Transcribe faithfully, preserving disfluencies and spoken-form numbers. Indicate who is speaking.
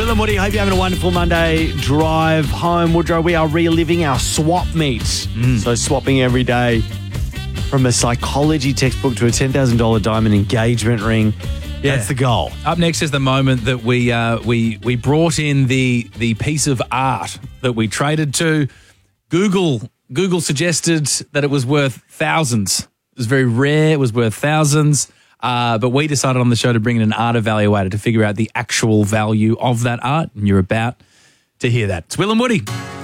Speaker 1: Will and Woody, hope you're having a wonderful Monday drive home. Woodrow, we are reliving our swap meet. Mm. So swapping every day from a psychology textbook to a ten thousand dollars diamond engagement ring. Yeah. That's the goal.
Speaker 2: Up next is the moment that we uh, we we brought in the the piece of art that we traded to. Google Google suggested that it was worth thousands. It was very rare. It was worth thousands. Uh, but we decided on the show to bring in an art evaluator to figure out the actual value of that art, and you're about to hear that. It's Will and Woody.